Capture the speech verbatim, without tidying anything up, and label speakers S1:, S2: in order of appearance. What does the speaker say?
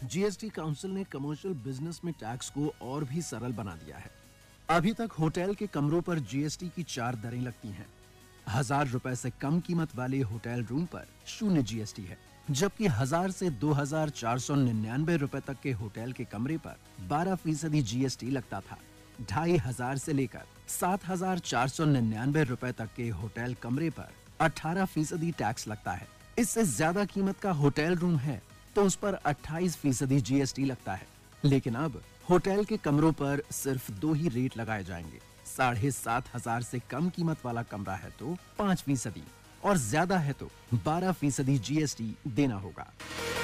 S1: GST council ने commercial business में tax को और भी सरल बना दिया है। अभी तक होटल के कमरों पर जीएसटी की चार दरें लगती हैं। हजार रुपए से कम कीमत वाले होटल रूम पर शून्य जीएसटी है, जबकि हजार से दो हजार चार सौ निन्यानवे रुपए तक के होटल के कमरे पर बारह फीसदी जीएसटी लगता था। ढाई हजार से लेकर सात हजार चार सौ निन्यानवे रुपए तक के होटल कमरे पर अठारह फीसदी टैक्स लगता है। इससे ज्यादा कीमत का होटल रूम है तो उस पर अट्ठाईस फीसदी जीएसटी लगता है। लेकिन अब होटल के कमरों पर सिर्फ दो ही रेट लगाए जाएंगे। साढ़े सात हजार से कम कीमत वाला कमरा है तो पाँच फीसदी और ज्यादा है तो बारह फीसदी जीएसटी देना होगा।